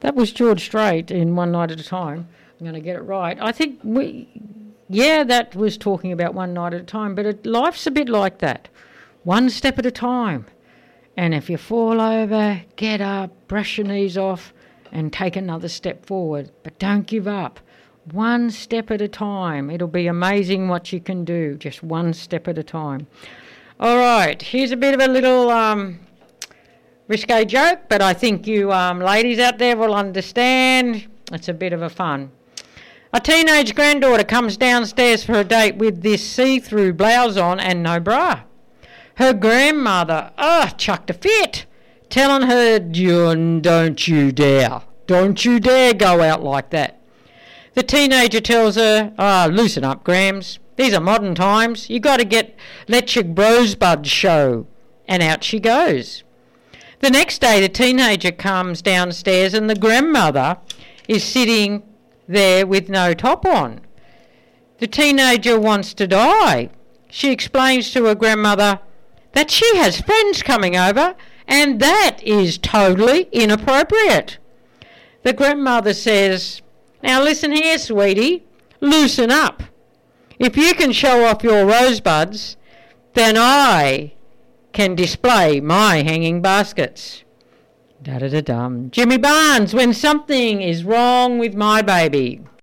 That was George Strait in One Night at a Time. I'm going to get it right. I think that was talking about one night at a time, but life's a bit like that. One step at a time. And if you fall over, get up, brush your knees off, and take another step forward. But don't give up. One step at a time. It'll be amazing what you can do, just one step at a time. All right, here's a bit of a little risque joke, but I think you ladies out there will understand. It's a bit of a fun. A teenage granddaughter comes downstairs for a date with this see-through blouse on and no bra. Her grandmother, chucked a fit, telling her, don't you dare go out like that. The teenager tells her, loosen up, Grams. These are modern times. You got to let your rosebuds show. And out she goes. The next day, the teenager comes downstairs and the grandmother is sitting there with no top on. The teenager wants to die. She explains to her grandmother that she has friends coming over and that is totally inappropriate. The grandmother says, now listen here, sweetie, loosen up. If you can show off your rosebuds, then I can display my hanging baskets. Da-da-da-dum. Jimmy Barnes, when something is wrong with my baby.